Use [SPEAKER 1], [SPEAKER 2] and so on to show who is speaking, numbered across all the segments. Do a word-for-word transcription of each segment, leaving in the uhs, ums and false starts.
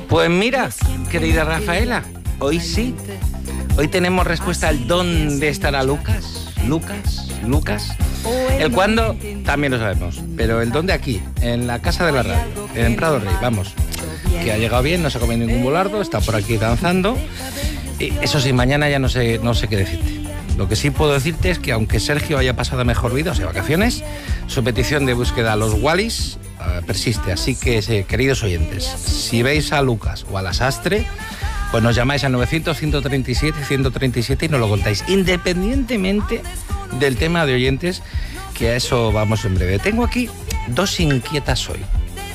[SPEAKER 1] Pues mira, querida Rafaela, hoy sí. Hoy tenemos respuesta al dónde estará Lucas. Lucas, Lucas. El cuándo también lo sabemos, pero el dónde aquí, en la casa de la radio, en Prado Rey, vamos. Que ha llegado bien, no se ha comido ningún volardo, está por aquí danzando. Y eso sí, mañana ya no sé, no sé qué decirte. Lo que sí puedo decirte es que aunque Sergio haya pasado mejor vida, o sea, vacaciones, su petición de búsqueda a los Wallis uh, persiste. Así que, eh, queridos oyentes, si veis a Lucas o a la Sastre, pues nos llamáis al novecientos, ciento treinta y siete, ciento treinta y siete y nos lo contáis, independientemente del tema de oyentes, que a eso vamos en breve. Tengo aquí dos inquietas hoy.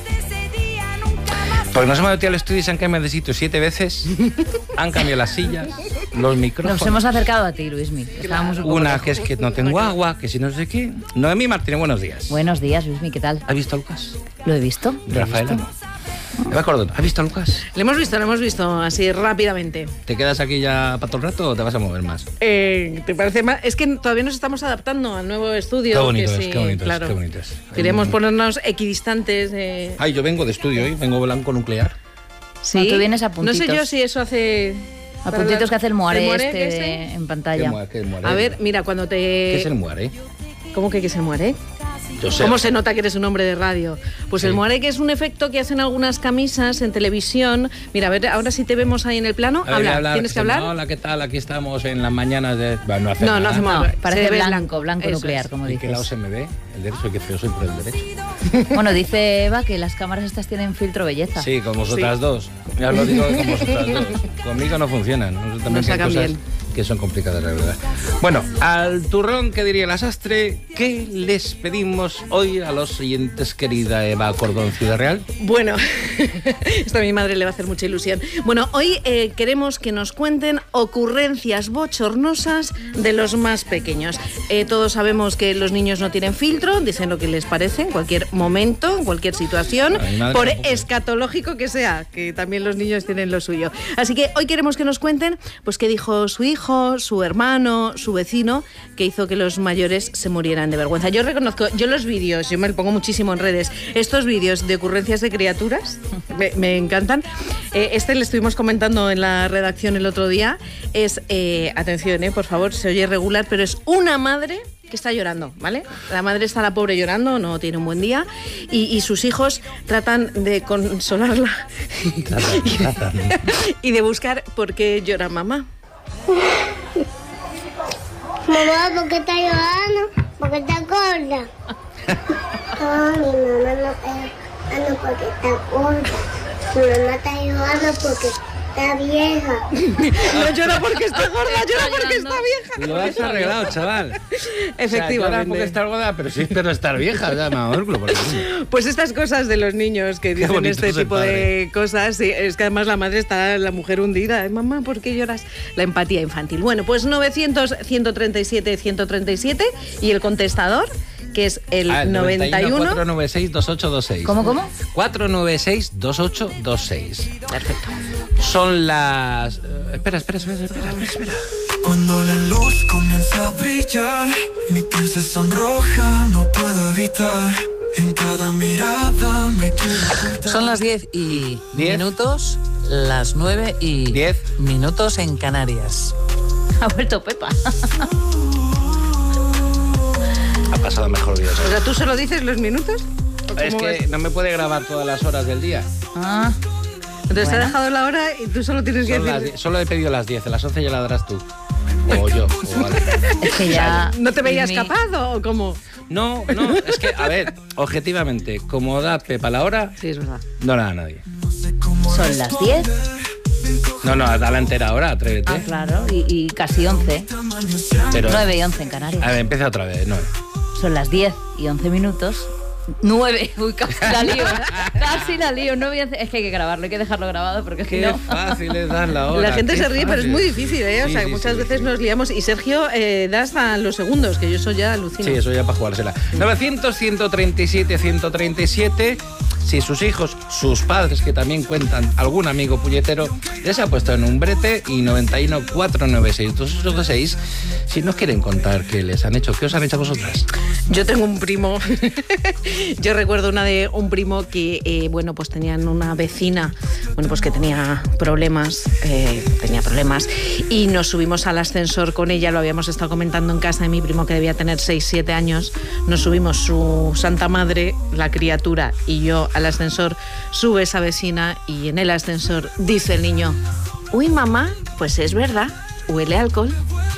[SPEAKER 1] Porque nos hemos metido al estudio y se han cambiado de sitio siete veces, han cambiado las sillas, los micrófonos.
[SPEAKER 2] Nos hemos acercado a ti, Luismi.
[SPEAKER 1] Claro. Una que es que no tengo agua, que si no sé qué. Noemí Martínez, buenos días.
[SPEAKER 2] Buenos días, Luismi, ¿qué tal?
[SPEAKER 1] ¿Has visto a Lucas?
[SPEAKER 2] Lo he visto.
[SPEAKER 1] Rafaela no. Me acuerdo, ¿has visto a Lucas?
[SPEAKER 3] Le hemos visto, lo hemos visto así rápidamente.
[SPEAKER 1] ¿Te quedas aquí ya para todo el rato o te vas a mover más?
[SPEAKER 3] Eh, ¿Te parece más? Es que todavía nos estamos adaptando al nuevo estudio.
[SPEAKER 1] Qué bonito
[SPEAKER 3] que
[SPEAKER 1] es,
[SPEAKER 3] sí,
[SPEAKER 1] qué bonito
[SPEAKER 3] claro.
[SPEAKER 1] es, qué bonito es.
[SPEAKER 3] Queríamos ponernos equidistantes. Eh...
[SPEAKER 1] Ay, yo vengo de estudio hoy, vengo blanco nuclear.
[SPEAKER 3] Sí,
[SPEAKER 2] no, tú vienes a puntitos.
[SPEAKER 3] No sé yo si eso hace...
[SPEAKER 2] A puntitos que hace el muare, el muare este,
[SPEAKER 3] este
[SPEAKER 2] de, en pantalla.
[SPEAKER 1] ¿Qué muare, qué muare?
[SPEAKER 3] A ver, mira, cuando te...
[SPEAKER 1] ¿Qué es el muare?
[SPEAKER 3] ¿Cómo que qué es el muare?
[SPEAKER 1] Yo sé.
[SPEAKER 3] ¿Cómo se nota que eres un hombre de radio? Pues sí. El muare, que es un efecto que hacen algunas camisas en televisión. Mira, a ver, ahora sí te vemos ahí en el plano.
[SPEAKER 1] Ver,
[SPEAKER 3] Habla,
[SPEAKER 1] hablar,
[SPEAKER 3] ¿tienes que hablar?
[SPEAKER 1] Hola, ¿qué tal? Aquí estamos en las mañanas de... Bueno, no hace
[SPEAKER 3] no,
[SPEAKER 1] nada.
[SPEAKER 3] no hacemos
[SPEAKER 2] no, parece blanco, blanco, blanco
[SPEAKER 3] Eso
[SPEAKER 2] nuclear,
[SPEAKER 3] es.
[SPEAKER 2] como
[SPEAKER 1] ¿En
[SPEAKER 2] dices.
[SPEAKER 1] qué lado se me ve? El derecho, que feo soy por el derecho.
[SPEAKER 2] Bueno, dice Eva que las cámaras estas tienen filtro belleza.
[SPEAKER 1] Sí, con vosotras sí. dos. Ya os lo digo con vosotras dos. Conmigo no funcionan. Nosotros también
[SPEAKER 3] no
[SPEAKER 1] hay cosas
[SPEAKER 3] bien.
[SPEAKER 1] que son complicadas, la verdad. Bueno, al turrón, que diría la Sastre, ¿qué les pedimos hoy a los oyentes, querida Eva Cordón, Ciudad Real?
[SPEAKER 3] Bueno, esto a mi madre le va a hacer mucha ilusión. Bueno, hoy eh, queremos que nos cuenten ocurrencias bochornosas de los más pequeños. Eh, todos sabemos que los niños no tienen filtro, dicen lo que les parece en cualquier momento, en cualquier situación, por escatológico que sea, que también los niños tienen lo suyo. Así que hoy queremos que nos cuenten pues qué dijo su hijo, su hermano, su vecino, que hizo que los mayores se murieran de vergüenza. Yo reconozco, yo los vídeos, yo me lo pongo muchísimo en redes, estos vídeos de ocurrencias de criaturas me, me encantan. Eh, este le estuvimos comentando en la redacción el otro día. Es, eh, atención, eh, por favor, se oye regular, pero es una madre que está llorando, ¿vale? La madre está, la pobre, llorando, no tiene un buen día, y, y sus hijos tratan de consolarla
[SPEAKER 1] Tratan, tratan.
[SPEAKER 3] y de buscar por qué llora mamá.
[SPEAKER 4] Mamá, ¿por qué está llorando? ¿Por qué está gorda? No, mi mamá no está llorando porque está gorda. Mi mamá está llorando porque está vieja.
[SPEAKER 3] No llora porque está gorda, llora porque está vieja.
[SPEAKER 1] Lo has arreglado, chaval.
[SPEAKER 3] Efectivamente.
[SPEAKER 1] O sea, llora porque está gorda, pero sí espero estar vieja. Ya, mamá,
[SPEAKER 3] pues estas cosas de los niños que dicen este tipo de cosas, sí, es que además la madre está, la mujer hundida. Mamá, ¿por qué lloras? La empatía infantil. Bueno, pues novecientos, ciento treinta y siete, ciento treinta y siete y el contestador, que es el
[SPEAKER 1] ah, el
[SPEAKER 3] noventa y uno
[SPEAKER 1] cuatro nueve seis, dos ocho dos seis.
[SPEAKER 2] ¿Cómo, cómo?
[SPEAKER 1] cuatro nueve seis, dos ocho dos seis.
[SPEAKER 3] Perfecto.
[SPEAKER 1] Son las... Uh, espera, espera, espera, espera, espera, espera.
[SPEAKER 5] Cuando la luz comienza a brillar, mi piel se sonroja, no puedo evitar. En cada mirada me quiero.
[SPEAKER 6] Son las diez y
[SPEAKER 1] ¿Diez?
[SPEAKER 6] minutos, las nueve y
[SPEAKER 1] ¿Diez?
[SPEAKER 6] minutos en Canarias.
[SPEAKER 2] Ha vuelto Pepa.
[SPEAKER 1] Ha pasado mejor vida.
[SPEAKER 3] O sea, ¿tú solo dices los minutos?
[SPEAKER 1] Es que
[SPEAKER 3] ves?
[SPEAKER 1] no me puede grabar todas las horas del día.
[SPEAKER 2] Ah,
[SPEAKER 3] Entonces
[SPEAKER 2] bueno.
[SPEAKER 3] te ha dejado la hora y tú solo tienes que
[SPEAKER 1] Son las
[SPEAKER 3] decir...
[SPEAKER 1] die- solo he pedido las diez, a las once ya la darás tú. O yo. O vale.
[SPEAKER 2] es que ya...
[SPEAKER 3] ¿No te veías
[SPEAKER 2] Luismi,
[SPEAKER 3] capaz o cómo?
[SPEAKER 1] No, no, es que, a ver, objetivamente, como da Pepa la hora,
[SPEAKER 3] Sí, es verdad.
[SPEAKER 1] no la da nadie.
[SPEAKER 2] Son las diez.
[SPEAKER 1] No, no, da la entera ahora, atrévete.
[SPEAKER 2] Ah, claro, y, y casi once.
[SPEAKER 1] Pero,
[SPEAKER 2] nueve y once en Canarias.
[SPEAKER 1] a ver, empieza otra vez, no.
[SPEAKER 2] Son las diez y once minutos. nueve. Uy, casi la lío. Casi la lío. nueve y once. Es que hay que grabarlo, hay que dejarlo grabado porque si
[SPEAKER 1] Qué
[SPEAKER 2] no...
[SPEAKER 1] fácil es dar la hora.
[SPEAKER 3] La gente
[SPEAKER 1] qué
[SPEAKER 3] se ríe, pero es
[SPEAKER 1] fácil.
[SPEAKER 3] muy difícil, ¿eh? O
[SPEAKER 1] Sí,
[SPEAKER 3] sea,
[SPEAKER 1] sí,
[SPEAKER 3] muchas
[SPEAKER 1] sí,
[SPEAKER 3] veces
[SPEAKER 1] sí.
[SPEAKER 3] nos liamos. Y Sergio eh, da hasta los segundos, que yo eso ya alucino.
[SPEAKER 1] Sí, eso ya para jugársela. novecientos, ciento treinta y siete, ciento treinta y siete. si sus hijos, sus padres, que también cuentan algún amigo puñetero, les ha puesto en un brete y noventa y uno, cuatrocientos noventa y seis, dos ocho seis, si nos quieren contar qué les han hecho, qué os han hecho a vosotras.
[SPEAKER 3] Yo tengo un primo, yo recuerdo una de un primo que, eh, bueno, pues tenían una vecina, bueno, pues que tenía problemas, eh, tenía problemas, y nos subimos al ascensor con ella, lo habíamos estado comentando en casa de mi primo que debía tener seis, siete años, nos subimos su santa madre, la criatura, y yo al ascensor, sube esa vecina y en el ascensor dice el niño, uy mamá, pues es verdad, huele a alcohol.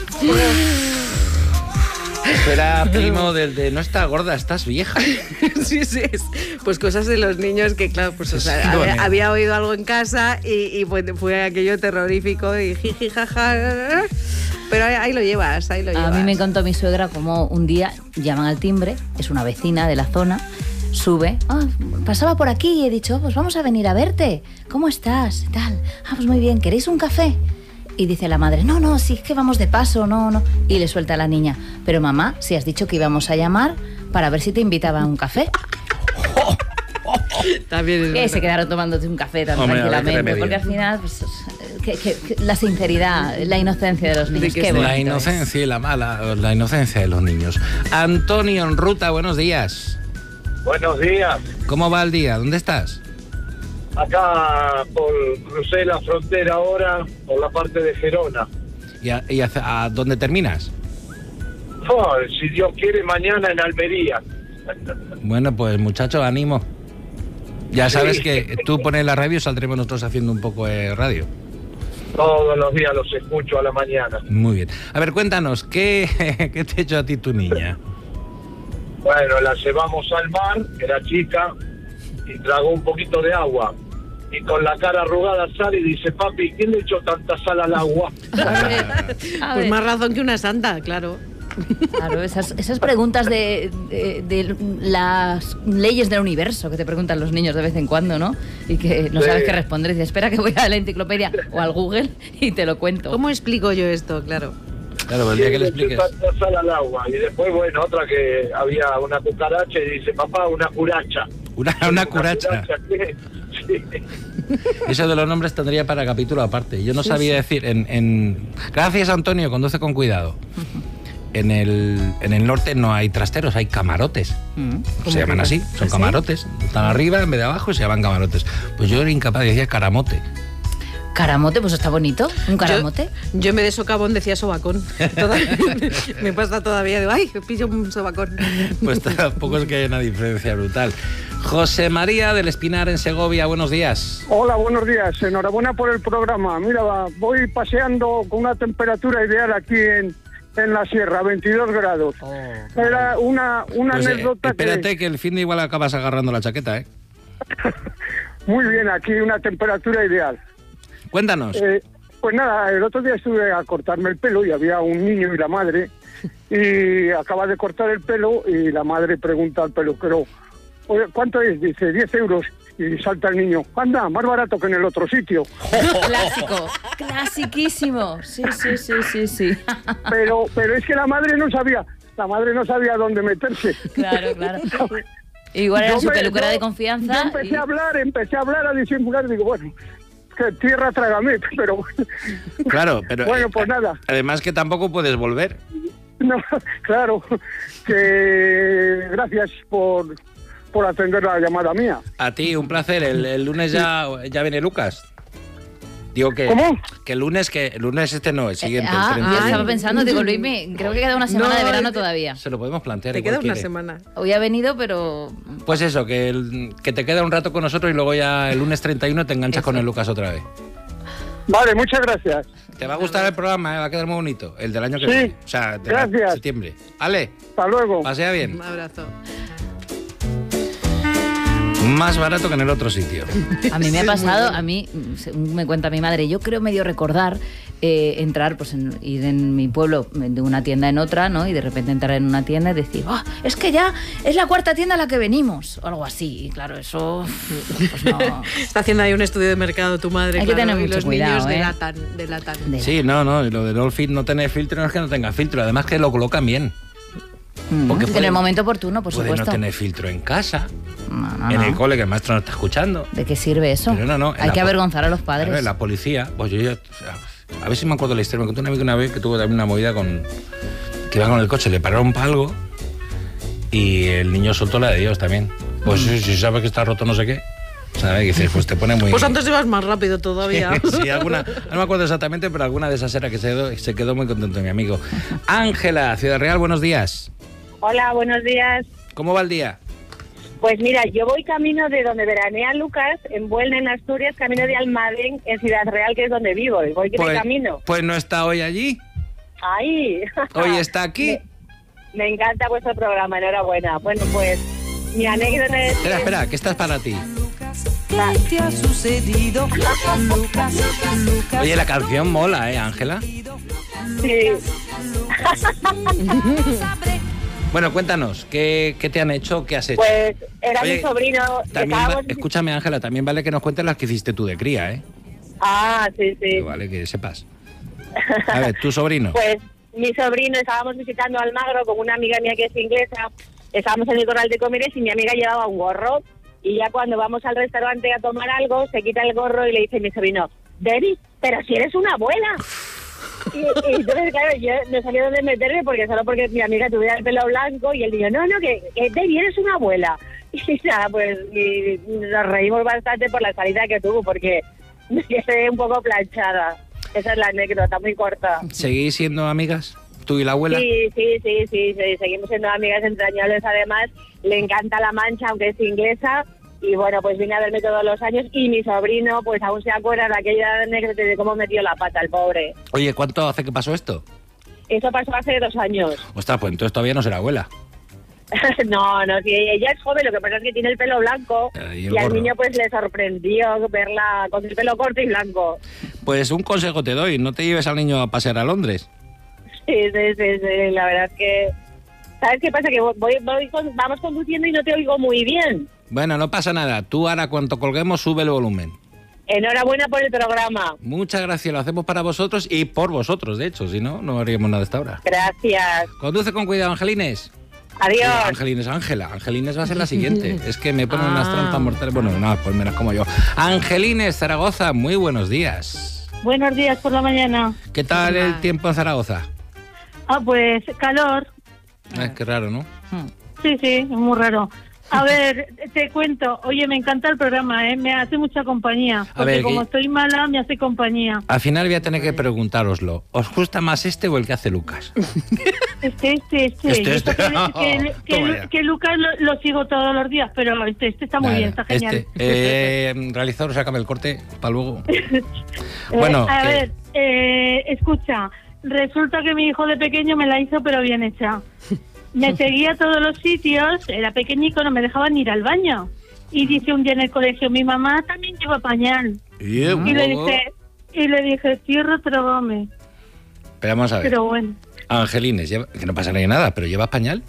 [SPEAKER 1] Era primo del de no está gorda, estás vieja.
[SPEAKER 3] Sí, sí, es, pues cosas de los niños que, claro, pues o sea, había, había oído algo en casa y, y fue, fue aquello terrorífico y jiji, jaja. Pero ahí, ahí lo llevas, ahí lo llevas.
[SPEAKER 2] A mí me contó mi suegra como un día llaman al timbre, es una vecina de la zona, sube, ah, pasaba por aquí y he dicho, pues vamos a venir a verte, ¿cómo estás? Tal, ah, pues muy bien, ¿queréis un café? Y dice la madre, no, no, si es que vamos de paso, no, no. Y le suelta a la niña, pero mamá, si has dicho que íbamos a llamar para ver si te invitaba a un café.
[SPEAKER 3] También
[SPEAKER 2] es y se quedaron tomándote un café tan
[SPEAKER 1] Hombre,
[SPEAKER 2] tranquilamente, porque al final, pues, que, que, que la sinceridad, la inocencia de los niños.
[SPEAKER 3] De
[SPEAKER 2] Qué
[SPEAKER 1] La inocencia y la mala, la inocencia de los niños. Antonio en ruta, buenos días.
[SPEAKER 7] Buenos días.
[SPEAKER 1] ¿Cómo va el día? ¿Dónde estás?
[SPEAKER 7] Acá por crucé la frontera ahora por la parte de Gerona.
[SPEAKER 1] ¿Y a, y a, a dónde terminas?
[SPEAKER 7] Oh, si Dios quiere, mañana en Almería.
[SPEAKER 1] Bueno, pues muchacho, ánimo. Ya sabes
[SPEAKER 7] Sí.
[SPEAKER 1] que tú pones la radio y saldremos nosotros haciendo un poco de radio.
[SPEAKER 7] Todos los días los escucho a la mañana.
[SPEAKER 1] Muy bien. A ver, cuéntanos, ¿qué, qué te ha hecho a ti tu niña?
[SPEAKER 7] Bueno, la llevamos al mar, era chica, y tragó un poquito de agua. Y con la cara arrugada sale y dice, papi, ¿quién le echó tanta sal al agua?
[SPEAKER 2] A ver, a
[SPEAKER 3] Pues
[SPEAKER 2] ver.
[SPEAKER 3] más razón que una santa, claro.
[SPEAKER 2] Claro, esas, esas preguntas de, de, de las leyes del universo que te preguntan los niños de vez en cuando, ¿no? Y que no
[SPEAKER 7] Sí.
[SPEAKER 2] sabes qué responder. Dices, espera que voy a la enciclopedia o al Google y te lo cuento.
[SPEAKER 3] ¿Cómo explico yo esto? Claro.
[SPEAKER 1] Claro, el día que le
[SPEAKER 7] ¿Quién le
[SPEAKER 1] expliques.
[SPEAKER 7] echó tanta sal al agua? Y después, bueno, otra que había una cucaracha y dice, papá, una curacha.
[SPEAKER 1] Una, una curacha.
[SPEAKER 7] ¿qué? Sí.
[SPEAKER 1] Eso de los nombres tendría para capítulo aparte. Yo no sabía decir. En, en... Gracias, Antonio, conduce con cuidado. En el, en el norte no hay trasteros, hay camarotes.
[SPEAKER 2] Mm.
[SPEAKER 1] Se llaman así, son
[SPEAKER 3] ¿Así?
[SPEAKER 1] camarotes. Están arriba en vez de abajo y se llaman camarotes. Pues yo era incapaz, decía caramote.
[SPEAKER 2] Caramote, pues está bonito. Un caramote.
[SPEAKER 3] Yo, yo en vez de socavón decía sobacón. Todavía- me pasa todavía, digo, ay, pillo un sobacón.
[SPEAKER 1] Pues tampoco es que haya una diferencia brutal. José María del Espinar en Segovia, buenos días.
[SPEAKER 8] Hola, buenos días. Enhorabuena por el programa. Mira, va, voy paseando con una temperatura ideal aquí en, en la sierra, veintidós grados. Era una, una
[SPEAKER 1] Pues, eh,
[SPEAKER 8] anécdota
[SPEAKER 1] espérate
[SPEAKER 8] que...
[SPEAKER 1] que el fin de igual acabas agarrando la chaqueta, ¿eh?
[SPEAKER 8] Muy bien, aquí una temperatura ideal.
[SPEAKER 1] Cuéntanos.
[SPEAKER 8] Eh, pues nada, el otro día estuve a cortarme el pelo y había un niño y la madre y acaba de cortar el pelo y la madre pregunta al peluquero, oye, ¿cuánto es? Dice, diez euros. Y salta el niño, anda, más barato que en el otro sitio.
[SPEAKER 2] Clásico. Clasiquísimo. Sí, sí, sí, sí, sí.
[SPEAKER 8] Pero, pero es que la madre no sabía, la madre no sabía dónde meterse.
[SPEAKER 2] Claro, claro. Igual era
[SPEAKER 8] Yo
[SPEAKER 2] su
[SPEAKER 8] me-
[SPEAKER 2] peluquera
[SPEAKER 8] yo-
[SPEAKER 2] de confianza.
[SPEAKER 8] Yo empecé
[SPEAKER 2] y-
[SPEAKER 8] a hablar, empecé a hablar, a disimular, digo, bueno, que tierra trágame, pero
[SPEAKER 1] Claro, pero...
[SPEAKER 8] bueno,
[SPEAKER 1] eh,
[SPEAKER 8] pues nada.
[SPEAKER 1] Además que tampoco puedes volver.
[SPEAKER 8] No, claro, que gracias por, por atender la llamada mía.
[SPEAKER 1] A ti, un placer. El, el lunes ya, ya viene Lucas. Digo que...
[SPEAKER 8] ¿Cómo?
[SPEAKER 1] Que el lunes, que el lunes este no, el siguiente. el
[SPEAKER 2] Ah,
[SPEAKER 1] treinta y
[SPEAKER 2] yo
[SPEAKER 1] uno.
[SPEAKER 2] estaba pensando, digo, Luismi, creo que queda una semana
[SPEAKER 3] No,
[SPEAKER 2] de verano
[SPEAKER 3] es que-
[SPEAKER 2] todavía.
[SPEAKER 1] Se lo podemos plantear.
[SPEAKER 3] Te
[SPEAKER 1] igual
[SPEAKER 3] queda una
[SPEAKER 1] quiere.
[SPEAKER 3] semana.
[SPEAKER 2] Hoy ha venido, pero
[SPEAKER 1] Pues eso, que, el- que te queda un rato con nosotros y luego ya el lunes treinta y uno te enganchas
[SPEAKER 2] Eso.
[SPEAKER 1] con el Lucas otra vez.
[SPEAKER 8] Vale, muchas gracias.
[SPEAKER 1] Te va a gustar el programa, ¿eh? Va a quedar muy bonito. El del año que
[SPEAKER 8] Sí.
[SPEAKER 1] viene. O sea, de
[SPEAKER 8] Gracias.
[SPEAKER 1] septiembre. Ale,
[SPEAKER 8] Hasta luego.
[SPEAKER 1] pasea bien.
[SPEAKER 3] Un abrazo.
[SPEAKER 1] Más barato que en el otro sitio.
[SPEAKER 2] a mí me ha pasado, a mí, según me cuenta mi madre, yo creo medio recordar eh, entrar, pues en, ir en mi pueblo de una tienda en otra, ¿no? Y de repente entrar en una tienda y decir, "Ah, es que ya es la cuarta tienda a la que venimos", o algo así. Y claro, eso, pues no.
[SPEAKER 3] Está haciendo ahí un estudio de mercado tu madre,
[SPEAKER 2] Hay que
[SPEAKER 3] claro,
[SPEAKER 2] tener
[SPEAKER 3] y
[SPEAKER 2] mucho
[SPEAKER 3] los
[SPEAKER 2] cuidado,
[SPEAKER 3] niños
[SPEAKER 2] ¿eh?
[SPEAKER 3] delatan, delatan.
[SPEAKER 2] De-
[SPEAKER 1] Sí, no, no. Y lo de no, fit, no tener filtro no es que no tenga filtro. Además que lo colocan bien.
[SPEAKER 2] Mm,
[SPEAKER 1] Porque
[SPEAKER 2] en
[SPEAKER 1] pueden-
[SPEAKER 2] el momento oportuno, por
[SPEAKER 1] Puede
[SPEAKER 2] supuesto.
[SPEAKER 1] no tener filtro en casa.
[SPEAKER 2] No, no,
[SPEAKER 1] en
[SPEAKER 2] no.
[SPEAKER 1] el cole, que el maestro no está escuchando.
[SPEAKER 2] ¿De qué sirve eso?
[SPEAKER 1] Pero no, no, en
[SPEAKER 2] Hay
[SPEAKER 1] la
[SPEAKER 2] que
[SPEAKER 1] po-
[SPEAKER 2] avergonzar a los padres.
[SPEAKER 1] Claro, en la policía, pues yo ya... A ver si me acuerdo la historia. Me contó un amigo una vez que tuvo también una movida con... Que iba con el coche, le pararon para algo y el niño soltó la de Dios también. Pues si, si sabes que está roto no sé qué, ¿sabes? Que dices, pues te pone muy...
[SPEAKER 3] Pues antes ibas más rápido todavía.
[SPEAKER 1] Sí, alguna, no me acuerdo exactamente, pero alguna de esas era que se quedó, se quedó muy contento mi amigo. Ángela, Ciudad Real, buenos días.
[SPEAKER 9] Hola, buenos días.
[SPEAKER 1] ¿Cómo va el día?
[SPEAKER 9] Pues mira, yo voy camino de donde veranea Lucas, en Buelna, en Asturias, camino de Almadén, en Ciudad Real, que es donde vivo, y voy de
[SPEAKER 1] Pues,
[SPEAKER 9] camino.
[SPEAKER 1] pues no está hoy allí,
[SPEAKER 9] ¡Ay!
[SPEAKER 1] hoy está aquí.
[SPEAKER 9] Me, me encanta vuestro programa, enhorabuena. Bueno, pues mi anécdota es...
[SPEAKER 1] Espera, espera, que esta es para ti.
[SPEAKER 9] La-
[SPEAKER 10] ¿Qué ha sucedido? Lucas, Lucas.
[SPEAKER 1] Oye, la canción mola, ¿eh, Ángela?
[SPEAKER 9] Sí.
[SPEAKER 1] Bueno, cuéntanos, ¿qué, qué te han hecho? ¿Qué has hecho?
[SPEAKER 9] Pues era
[SPEAKER 1] Oye,
[SPEAKER 9] mi sobrino.
[SPEAKER 1] También va-
[SPEAKER 9] estábamos-
[SPEAKER 1] escúchame, Ángela, también vale que nos cuentes las que hiciste tú de cría, ¿eh?
[SPEAKER 9] Ah, sí, sí.
[SPEAKER 1] Que vale que sepas. A ver, tu sobrino.
[SPEAKER 9] Pues mi sobrino, estábamos visitando Almagro con una amiga mía que es inglesa, estábamos en el Corral de Comeres y mi amiga llevaba un gorro y ya cuando vamos al restaurante a tomar algo, se quita el gorro y le dice a mi sobrino, Debbie, pero si eres una abuela. Y, y entonces, claro, yo no sabía dónde meterme porque solo porque mi amiga tuviera el pelo blanco y él dijo, no, no, que, que Debbie, eres una abuela. Y nada, pues y nos reímos bastante por la salida que tuvo porque me quedé un poco planchada. Esa es la anécdota, muy corta.
[SPEAKER 1] ¿Seguís siendo amigas? ¿Tú y la abuela?
[SPEAKER 9] Sí, sí, sí, sí, sí, seguimos siendo amigas entrañables. Además, le encanta La Mancha, aunque es inglesa. Y bueno, pues vine a verme todos los años. Y mi sobrino, pues aún se acuerda de aquella anécdota de cómo metió la pata el pobre.
[SPEAKER 1] Oye, ¿cuánto hace que pasó esto?
[SPEAKER 9] Eso pasó hace dos años.
[SPEAKER 1] Ostras, pues entonces todavía no será abuela.
[SPEAKER 9] no, no, sí, ella es joven, lo que pasa es que tiene el pelo blanco.
[SPEAKER 1] Eh, y
[SPEAKER 9] y
[SPEAKER 1] el
[SPEAKER 9] al
[SPEAKER 1] gorro.
[SPEAKER 9] niño pues le sorprendió verla con el pelo corto y blanco.
[SPEAKER 1] Pues un consejo te doy, no te lleves al niño a pasear a Londres.
[SPEAKER 9] Sí, sí, sí, sí, la verdad es que... ¿Sabes qué pasa? Que voy, voy con- vamos conduciendo y no te oigo muy bien.
[SPEAKER 1] Bueno, no pasa nada, tú ahora cuando colguemos sube el volumen.
[SPEAKER 9] Enhorabuena por el programa.
[SPEAKER 1] Muchas gracias, lo hacemos para vosotros y por vosotros, de hecho, si no, no haríamos nada hasta ahora.
[SPEAKER 9] Gracias.
[SPEAKER 1] Conduce con cuidado, Angelines.
[SPEAKER 9] Adiós.
[SPEAKER 1] Eh, Angelines, Ángela. Angelines va a ser la siguiente. Es que me ponen unas
[SPEAKER 3] Ah.
[SPEAKER 1] trampas mortales. Bueno, no, pues menos como yo. Angelines, Zaragoza, muy buenos días.
[SPEAKER 11] Buenos días por la mañana.
[SPEAKER 1] ¿Qué tal el
[SPEAKER 3] Hola.
[SPEAKER 1] tiempo en Zaragoza?
[SPEAKER 11] Ah, pues calor.
[SPEAKER 1] Eh, qué raro, ¿no?
[SPEAKER 11] Sí, sí, es muy raro. A ver, te cuento. Oye, me encanta el programa, ¿eh? Me hace mucha compañía. Porque
[SPEAKER 1] ver,
[SPEAKER 11] como
[SPEAKER 1] que-
[SPEAKER 11] estoy mala, me hace compañía.
[SPEAKER 1] Al final voy a tener que preguntároslo. ¿Os gusta más este o el que hace Lucas?
[SPEAKER 11] Este, este, este.
[SPEAKER 1] Este,
[SPEAKER 11] Y eso
[SPEAKER 1] este.
[SPEAKER 11] Que, que, que,
[SPEAKER 1] Toma ya.
[SPEAKER 11] que Lucas lo, lo sigo todos los días, pero este, este está muy
[SPEAKER 1] Nada,
[SPEAKER 11] bien, está genial.
[SPEAKER 1] Este, eh, realizador, sácame el corte para luego.
[SPEAKER 11] Eh,
[SPEAKER 1] Bueno,
[SPEAKER 11] a
[SPEAKER 1] que-
[SPEAKER 11] ver, eh, escucha, resulta que mi hijo de pequeño me la hizo, pero bien hecha. Me seguía a todos los sitios, era pequeñico, no me dejaban ir al baño. Y dice un día en el colegio, mi mamá también lleva pañal.
[SPEAKER 1] Y,
[SPEAKER 11] Y le dije, y le dije, tierra, trágame.
[SPEAKER 1] Pero vamos a ver.
[SPEAKER 11] Pero bueno,
[SPEAKER 1] Angelines, lleva- que no pasa nada, pero ¿llevas pañal?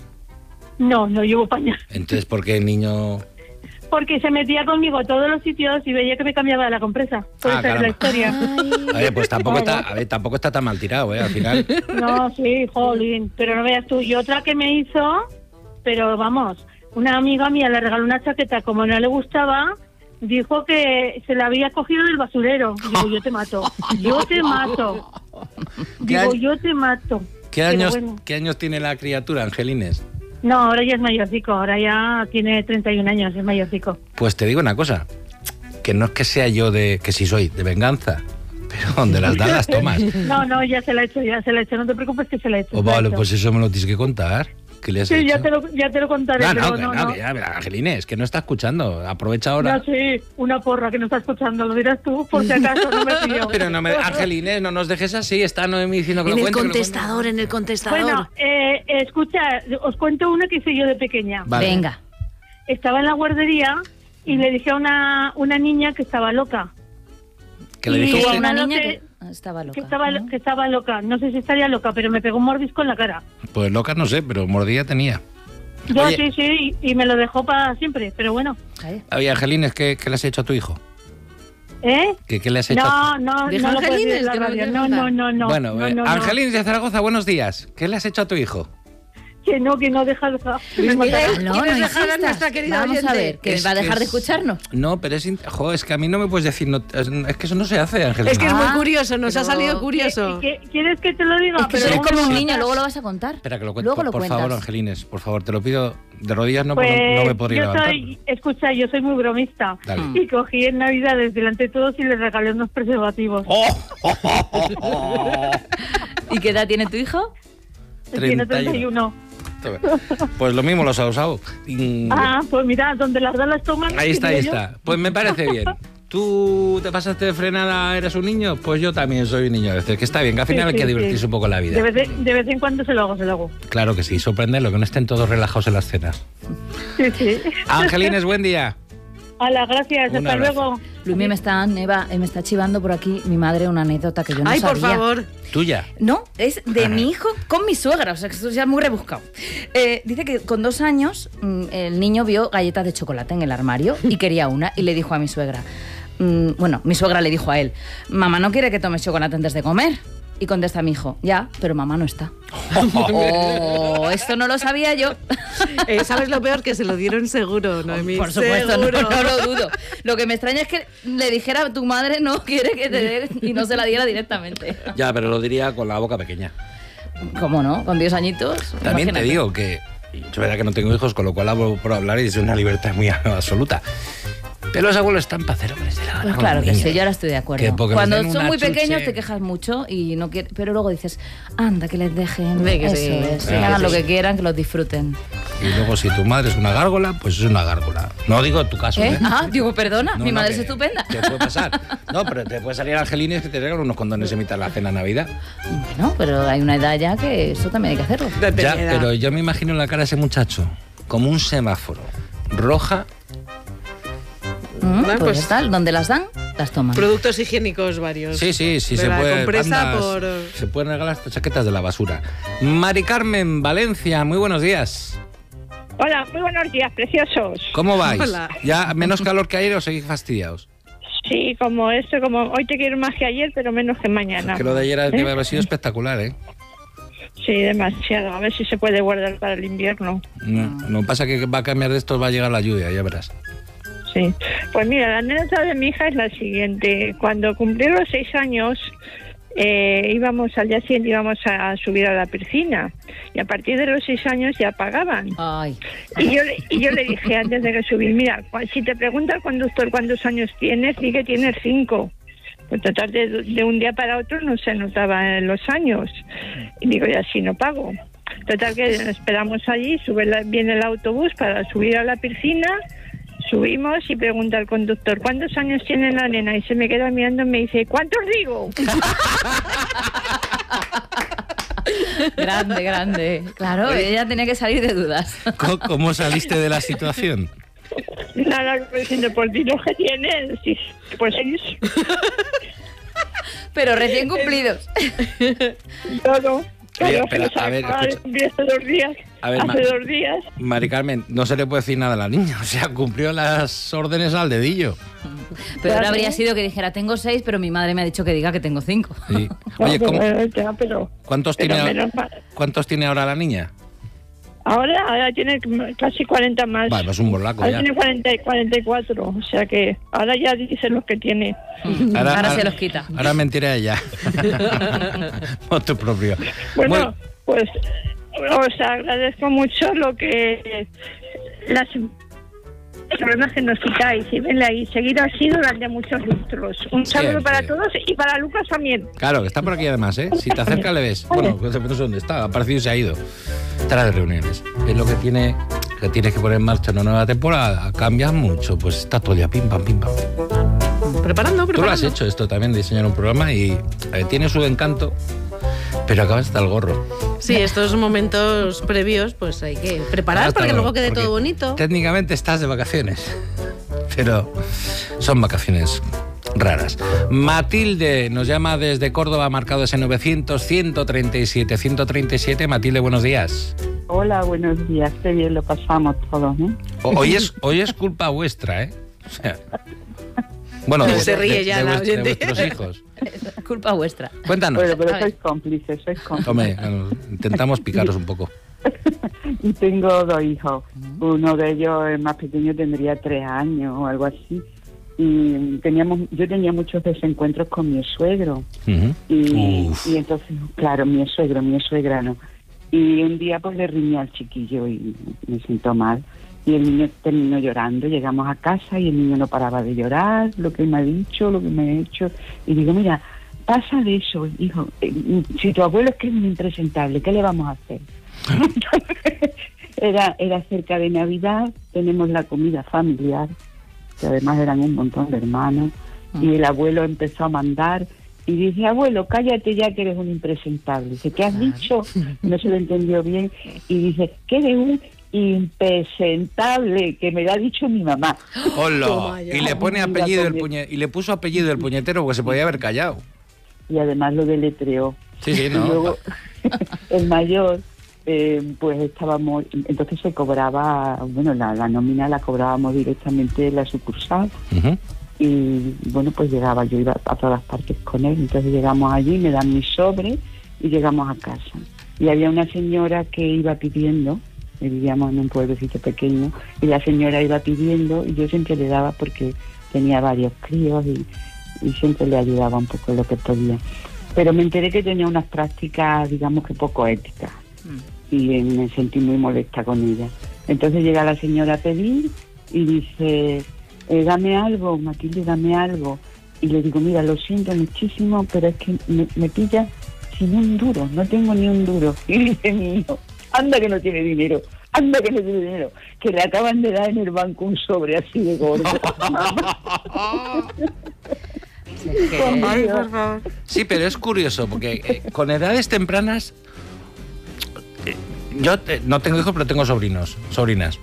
[SPEAKER 11] no, no llevo pañal.
[SPEAKER 1] Entonces, ¿por qué el niño...?
[SPEAKER 11] Porque se metía conmigo a todos los sitios y veía que me cambiaba la compresa. Por
[SPEAKER 1] Ah,
[SPEAKER 11] esa es
[SPEAKER 1] caramba.
[SPEAKER 11] la historia.
[SPEAKER 1] A ver, pues tampoco está, a ver, tampoco está tan mal tirado, ¿eh? Al final.
[SPEAKER 11] No, sí, jolín, pero no veas tú. Y otra que me hizo, pero vamos, una amiga mía le regaló una chaqueta, como no le gustaba, dijo que se la había cogido del basurero. Digo, yo te mato, yo te mato.
[SPEAKER 1] ¿Qué
[SPEAKER 11] Digo,
[SPEAKER 1] año-
[SPEAKER 11] yo te mato.
[SPEAKER 1] ¿Qué
[SPEAKER 11] Pero
[SPEAKER 1] años,
[SPEAKER 11] bueno.
[SPEAKER 1] ¿Qué años tiene la criatura, Angelines?
[SPEAKER 11] No, ahora ya es mayorcico, ahora ya tiene treinta y un años, es mayorcico.
[SPEAKER 1] Pues te digo una cosa, que no es que sea yo de, que sí soy, de venganza, pero donde las dan las tomas.
[SPEAKER 11] No, no, ya se la he hecho, ya se la he hecho, no te preocupes que se la he hecho.
[SPEAKER 1] Oh,
[SPEAKER 11] se la he
[SPEAKER 1] vale,
[SPEAKER 11] hecho.
[SPEAKER 1] pues eso me lo tienes que contar. ¿Qué le has
[SPEAKER 11] Sí,
[SPEAKER 1] hecho?
[SPEAKER 11] ya te, lo, ya te lo contaré,
[SPEAKER 1] No,
[SPEAKER 11] pero
[SPEAKER 1] no, que
[SPEAKER 11] no,
[SPEAKER 1] no,
[SPEAKER 11] no.
[SPEAKER 1] que ya, Angelines, que no está escuchando, aprovecha ahora.
[SPEAKER 11] Ya sí, una porra que no está escuchando, lo dirás tú, por si acaso no me pillo.
[SPEAKER 1] Pero no me, Angelines, no nos dejes así, está Noemí diciendo que
[SPEAKER 3] En
[SPEAKER 1] lo
[SPEAKER 3] el
[SPEAKER 1] cuente. que lo
[SPEAKER 3] contestador, en el contestador.
[SPEAKER 11] Bueno, eh, escucha, os cuento una que hice yo de pequeña.
[SPEAKER 1] Vale.
[SPEAKER 2] Venga.
[SPEAKER 11] Estaba en la guardería y le dije a una, una niña que estaba loca.
[SPEAKER 1] cuente. Que le
[SPEAKER 11] Y
[SPEAKER 2] Tuvo
[SPEAKER 1] dijiste...
[SPEAKER 2] a una
[SPEAKER 11] no
[SPEAKER 2] niña
[SPEAKER 11] sé,
[SPEAKER 2] que estaba loca.
[SPEAKER 11] que estaba,
[SPEAKER 2] ¿no?
[SPEAKER 11] que estaba loca. No sé si estaría loca, pero me pegó un mordisco en la cara.
[SPEAKER 1] Pues loca no sé, pero mordida tenía.
[SPEAKER 11] Yo
[SPEAKER 1] Oye.
[SPEAKER 11] sí, sí, y, y me lo dejó para siempre, pero bueno.
[SPEAKER 2] Ahí.
[SPEAKER 1] Oye, Angelines, ¿qué, ¿qué le has hecho a tu hijo?
[SPEAKER 11] ¿Eh?
[SPEAKER 1] ¿Qué, qué le has hecho a
[SPEAKER 11] No, no,
[SPEAKER 3] Deja
[SPEAKER 11] no lo puedes decir en
[SPEAKER 3] Angelines,
[SPEAKER 11] la
[SPEAKER 3] que no
[SPEAKER 11] radio.
[SPEAKER 3] quiero
[SPEAKER 11] No, no,
[SPEAKER 3] contar.
[SPEAKER 11] no, no.
[SPEAKER 1] Bueno,
[SPEAKER 11] no,
[SPEAKER 1] eh,
[SPEAKER 11] no, no.
[SPEAKER 1] Angelines de Zaragoza, buenos días. ¿Qué le has hecho a tu hijo?
[SPEAKER 11] Que no, que no deja de...
[SPEAKER 3] Luis Miguel,
[SPEAKER 2] No,
[SPEAKER 3] ¿quieres
[SPEAKER 2] no
[SPEAKER 3] dejar a
[SPEAKER 2] insistas.
[SPEAKER 3] nuestra querida
[SPEAKER 2] Vamos
[SPEAKER 3] oyente?
[SPEAKER 2] a ver, que
[SPEAKER 1] Es
[SPEAKER 2] va a
[SPEAKER 1] que
[SPEAKER 2] dejar de
[SPEAKER 1] es-
[SPEAKER 2] escucharnos.
[SPEAKER 1] No, pero es... in- Jo, es que a mí no me puedes decir... No, es, es que eso no se hace, Angelina.
[SPEAKER 3] Es que es muy
[SPEAKER 2] Ah,
[SPEAKER 3] curioso, nos ha
[SPEAKER 2] pero-
[SPEAKER 3] salido curioso.
[SPEAKER 11] ¿Qué- qué- ¿Quieres que te lo diga?
[SPEAKER 2] Es que
[SPEAKER 11] Pero
[SPEAKER 2] eres
[SPEAKER 11] luego
[SPEAKER 2] como un
[SPEAKER 11] no-
[SPEAKER 2] niño, luego lo vas a contar.
[SPEAKER 1] Espera, que lo cuente.
[SPEAKER 2] Luego
[SPEAKER 1] Por,
[SPEAKER 2] lo
[SPEAKER 1] por
[SPEAKER 2] cuentas.
[SPEAKER 1] favor, Angelines, por favor, te lo pido de rodillas, no,
[SPEAKER 11] Pues
[SPEAKER 1] porque no, no me podría
[SPEAKER 11] yo
[SPEAKER 1] levantar.
[SPEAKER 11] soy, escucha, yo soy muy bromista.
[SPEAKER 1] Dale.
[SPEAKER 11] Y cogí en Navidades delante de todos y les regalé unos preservativos.
[SPEAKER 1] ¡Oh!
[SPEAKER 2] ¿Y qué edad tiene tu hijo?
[SPEAKER 11] Tiene
[SPEAKER 1] treinta y uno.
[SPEAKER 11] treinta y uno.
[SPEAKER 1] Pues lo mismo los ha usado. Y-
[SPEAKER 11] Ah, pues mira, donde las da las toman.
[SPEAKER 1] Ahí está, ahí
[SPEAKER 11] digo yo.
[SPEAKER 1] está. Pues me parece bien. ¿Tú te pasaste de frenada, eras un niño? Pues yo también soy un niño a veces, que está bien, que al final
[SPEAKER 11] Sí,
[SPEAKER 1] hay que
[SPEAKER 11] sí,
[SPEAKER 1] divertirse
[SPEAKER 11] sí.
[SPEAKER 1] un poco en la vida.
[SPEAKER 11] De vez, en, de vez en cuando se lo hago, se lo hago.
[SPEAKER 1] Claro que sí, sorprenderlo, que no estén todos relajados en las cenas.
[SPEAKER 11] Sí, sí.
[SPEAKER 1] Angelines, buen día.
[SPEAKER 11] Hola, gracias,
[SPEAKER 1] Un
[SPEAKER 11] hasta
[SPEAKER 1] abrazo.
[SPEAKER 11] luego.
[SPEAKER 2] Luis, me está, Eva, me está chivando por aquí mi madre una anécdota que yo no
[SPEAKER 3] Ay,
[SPEAKER 2] sabía.
[SPEAKER 3] por favor.
[SPEAKER 1] ¿Tuya?
[SPEAKER 2] No, es de mi hijo con mi suegra, o sea que esto ya es muy rebuscado. Eh, dice que con dos años mm, el niño vio galletas de chocolate en el armario y quería una y le dijo a mi suegra, mm, bueno, mi suegra le dijo a él, mamá no quiere que tomes chocolate antes de comer. Y contesta mi hijo, ya, pero mamá no está. Oh, esto no lo sabía yo.
[SPEAKER 3] Eh, ¿Sabes lo peor? Que se lo dieron seguro, Noemí.
[SPEAKER 2] Por supuesto, no,
[SPEAKER 3] seguro.
[SPEAKER 2] no lo dudo. Lo que me extraña es que le dijera, tu madre no quiere que te dé y no se la diera directamente.
[SPEAKER 1] Ya, pero lo diría con la boca pequeña.
[SPEAKER 2] ¿Cómo no? Con diez añitos.
[SPEAKER 1] También
[SPEAKER 2] imagínate.
[SPEAKER 1] te digo que yo verdad que no tengo hijos, con lo cual hablo por hablar y es una libertad muy absoluta. Pero los abuelos están para hacer lo que les dé la gana
[SPEAKER 2] Pues
[SPEAKER 1] con
[SPEAKER 2] claro
[SPEAKER 1] los
[SPEAKER 2] que
[SPEAKER 1] niños.
[SPEAKER 2] sí, yo ahora estoy de acuerdo.
[SPEAKER 1] Que porque
[SPEAKER 2] Cuando
[SPEAKER 1] les den
[SPEAKER 2] son
[SPEAKER 1] una
[SPEAKER 2] muy
[SPEAKER 1] chuche-
[SPEAKER 2] pequeños te quejas mucho y no quiere, pero luego dices, anda, que les dejen.
[SPEAKER 3] Ve que
[SPEAKER 2] Eso
[SPEAKER 3] sí.
[SPEAKER 2] es, que
[SPEAKER 1] Ah,
[SPEAKER 2] hagan
[SPEAKER 1] sí.
[SPEAKER 2] lo que quieran, que los disfruten.
[SPEAKER 1] Y luego si tu madre es una gárgola, pues es una gárgola. No digo tu caso,
[SPEAKER 2] ¿Eh?
[SPEAKER 1] ¿eh?
[SPEAKER 2] Ah, digo, perdona,
[SPEAKER 1] No,
[SPEAKER 2] mi
[SPEAKER 1] no,
[SPEAKER 2] madre
[SPEAKER 1] que-
[SPEAKER 2] es estupenda.
[SPEAKER 1] Que puede pasar. No, pero te puede salir Angelines que te regalan unos condones en mitad de la cena de Navidad.
[SPEAKER 2] Bueno, pero hay una edad ya que eso también hay que hacerlo.
[SPEAKER 3] Depende
[SPEAKER 1] Ya,
[SPEAKER 3] de edad.
[SPEAKER 1] pero yo me imagino la cara de ese muchacho como un semáforo. Roja.
[SPEAKER 2] Mm,
[SPEAKER 3] Bueno,
[SPEAKER 2] pues,
[SPEAKER 3] pues-
[SPEAKER 2] tal, donde las dan, las toman.
[SPEAKER 3] Productos higiénicos varios.
[SPEAKER 1] Sí, sí, sí,
[SPEAKER 3] De
[SPEAKER 1] se
[SPEAKER 3] la
[SPEAKER 1] puede.
[SPEAKER 3] compresa
[SPEAKER 1] andas-
[SPEAKER 3] por...
[SPEAKER 1] Se pueden regalar estas chaquetas de la basura. Mari Carmen, Valencia, muy buenos días.
[SPEAKER 12] Hola, muy buenos días, preciosos.
[SPEAKER 1] ¿Cómo vais?
[SPEAKER 3] Hola.
[SPEAKER 1] ¿Ya menos calor que ayer o seguís fastidiados?
[SPEAKER 12] Sí, como esto, como hoy te quiero más que ayer, pero menos que mañana.
[SPEAKER 1] Es que lo de ayer
[SPEAKER 12] ¿Eh?
[SPEAKER 1] debe haber sido espectacular, ¿eh?
[SPEAKER 12] Sí, demasiado. A ver si se puede guardar para el invierno.
[SPEAKER 1] No, lo que pasa es que va a cambiar de esto, va a llegar la lluvia, ya verás.
[SPEAKER 12] Sí. Pues mira, la anécdota de mi hija es la siguiente. Cuando cumplió los seis años, eh, íbamos al día siguiente íbamos a subir a la piscina. Y a partir de los seis años ya pagaban.
[SPEAKER 2] Ay.
[SPEAKER 12] Y yo, le- y yo le dije antes de que subir, mira, cua- si te pregunta el conductor cuántos años tienes, di que tienes cinco. Pues tratar de, de un día para otro no se notaban los años. Y digo, y así no pago. Total que esperamos allí, sube la- viene el autobús para subir a la piscina, subimos y pregunta al conductor, ¿cuántos años tiene la nena? Y se me queda mirando y me dice, ¿cuántos digo?
[SPEAKER 2] Grande, grande. Claro, ella tenía que salir de dudas.
[SPEAKER 1] ¿Cómo, cómo saliste de la situación?
[SPEAKER 12] Nada, diciendo, por ti lo que tienes. Sí, pues seis.
[SPEAKER 2] Pero recién cumplidos.
[SPEAKER 12] Todo.
[SPEAKER 1] Oye,
[SPEAKER 12] Claro,
[SPEAKER 1] pero,
[SPEAKER 12] que
[SPEAKER 1] a ver,
[SPEAKER 12] acaba de
[SPEAKER 1] escucha.
[SPEAKER 12] cumplir hace dos días.
[SPEAKER 1] A ver,
[SPEAKER 12] hace
[SPEAKER 1] Ma-
[SPEAKER 12] dos días.
[SPEAKER 1] Mari Carmen, no se le puede decir nada a la niña. O sea, cumplió las órdenes al dedillo.
[SPEAKER 2] Pero ahora
[SPEAKER 12] Claro.
[SPEAKER 2] habría sido que dijera, tengo seis, pero mi madre me ha dicho que diga que tengo cinco.
[SPEAKER 1] Sí. Oye,
[SPEAKER 12] No,
[SPEAKER 1] ¿cómo-
[SPEAKER 12] pero, ya, pero,
[SPEAKER 1] ¿cuántos,
[SPEAKER 12] pero
[SPEAKER 1] tiene,
[SPEAKER 12] menos mal.
[SPEAKER 1] ¿cuántos tiene ahora la niña?
[SPEAKER 12] Ahora, ahora tiene casi cuarenta más.
[SPEAKER 1] Vale, pues un borlaco
[SPEAKER 12] Ahora
[SPEAKER 1] ya.
[SPEAKER 12] tiene cuarenta, y cuarenta y cuatro, o sea que ahora ya dice los que tiene.
[SPEAKER 2] Ahora se los quita.
[SPEAKER 1] Ahora mentiré ella. Otro propio.
[SPEAKER 12] Bueno,
[SPEAKER 1] Bueno,
[SPEAKER 12] pues os agradezco mucho lo que las problemas que nos quitáis y venla y seguir así durante muchos lustros. Un saludo
[SPEAKER 1] Siempre.
[SPEAKER 12] para todos y para Lucas también.
[SPEAKER 1] claro, que está por aquí además, ¿eh? Si te acercas le ves. Bueno, pues no sé dónde está. Ha aparecido y se ha ido. Estará de reuniones. Es lo que tiene que tienes que poner en marcha una nueva temporada. Cambias mucho. Pues está todo el día pim, pam, pim, pam.
[SPEAKER 3] Preparando, preparando.
[SPEAKER 1] Tú lo has hecho esto también, de diseñar un programa y eh, tiene su encanto, pero acabas hasta el gorro.
[SPEAKER 3] Sí, estos momentos previos, pues hay que preparar
[SPEAKER 1] Hasta
[SPEAKER 3] para que
[SPEAKER 1] luego,
[SPEAKER 3] luego quede
[SPEAKER 1] porque
[SPEAKER 3] todo bonito.
[SPEAKER 1] Técnicamente estás de vacaciones, pero son vacaciones raras. Matilde nos llama desde Córdoba, marcado ese novecientos, ciento treinta y siete, ciento treinta y siete. Matilde, buenos días.
[SPEAKER 13] Hola, buenos días. Qué bien lo pasamos todos, ¿eh?
[SPEAKER 1] O- Hoy es, hoy es culpa vuestra, ¿eh? O sea, bueno, de,
[SPEAKER 3] Se ríe
[SPEAKER 1] de-
[SPEAKER 3] ya
[SPEAKER 1] de
[SPEAKER 3] la
[SPEAKER 1] vuest- de
[SPEAKER 3] oyente.
[SPEAKER 1] vuestros hijos.
[SPEAKER 2] Culpa vuestra.
[SPEAKER 1] Cuéntanos.
[SPEAKER 13] Bueno, pero
[SPEAKER 2] A ver.
[SPEAKER 13] sois cómplices, sois cómplices.
[SPEAKER 1] Hombre, bueno, intentamos picaros un poco.
[SPEAKER 13] Y tengo dos hijos. Uno de ellos, el más pequeño, tendría tres años o algo así. Y teníamos, yo tenía muchos desencuentros con mi suegro.
[SPEAKER 1] Uh-huh.
[SPEAKER 13] Y, y entonces, claro, mi suegro, mi suegra no. Y un día pues le riñé al chiquillo y me sentó mal. Y el niño terminó llorando. Llegamos a casa y el niño no paraba de llorar, lo que me ha dicho, lo que me ha hecho. Y digo, mira, pasa de eso, hijo. Eh, si tu abuelo es que es un impresentable, ¿qué le vamos a hacer? era, era cerca de Navidad, tenemos la comida familiar, que además eran un montón de hermanos, y el abuelo empezó a mandar, y dice, abuelo, cállate ya que eres un impresentable. Dice, ¿qué has dicho? No se lo entendió bien, y dice, que eres un impresentable, que me lo ha dicho mi mamá.
[SPEAKER 1] Hola. Y le pone apellido el puñe y le puso apellido el puñetero porque se podía haber callado.
[SPEAKER 13] Y además lo deletreó.
[SPEAKER 1] Sí, sí, no.
[SPEAKER 13] Y luego, el mayor, eh, pues estábamos, entonces se cobraba, bueno, la, la nómina la cobrábamos directamente en la sucursal. Uh-huh. Y bueno, pues llegaba, yo iba a todas partes con él, entonces llegamos allí, me dan mi sobre y llegamos a casa. Y había una señora que iba pidiendo, vivíamos en un pueblecito pequeño, y la señora iba pidiendo y yo siempre le daba porque tenía varios críos y, y siempre le ayudaba un poco lo que podía. Pero me enteré que tenía unas prácticas, digamos que poco éticas, mm. y me sentí muy molesta con ella. Entonces llega la señora a pedir y dice, eh, dame algo, Matilde, dame algo. Y le digo, mira, lo siento muchísimo, pero es que me, me pilla sin un duro, no tengo ni un duro. Y dice mi hijo, anda que no tiene dinero, anda que no tiene dinero, que le acaban de dar en el banco un sobre así de gordo.
[SPEAKER 1] Ay, por favor. Sí, pero es curioso, porque eh, con edades tempranas, eh, yo te, no tengo hijos, pero tengo sobrinos, sobrinas.